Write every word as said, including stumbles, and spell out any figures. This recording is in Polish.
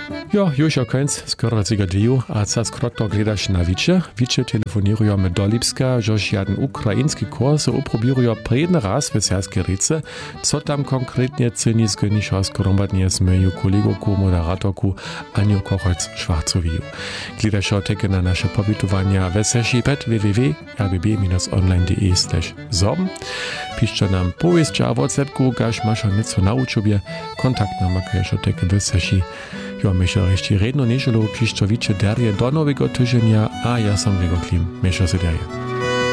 Jo, już o końc, skoro ciga dwiju, a ca skrotno gledaš na wicze. Wicze telefonirujemy do Lipska, żoż jeden ukraiński kurs uprobirują predny raz w serskie rice, co tam konkretnie cyni zgoniszą skorombadnie z moją kolegowku, moderatorku Aniu Kochholz-Schwarzowiju. Gledaš teke na nasze pobytowania w seši pet w w w kropka r b b kropka online kropka d e slash zorm. Piszcie nam powieście a WhatsAppku, gaż masz nieco na uczubie, kontakt nam makajesz teke w seši. Jo, Miša, ještě redno neželo, piščo víče derje do novego tyženia, a ja sam Gregor Klim. Miša se derje.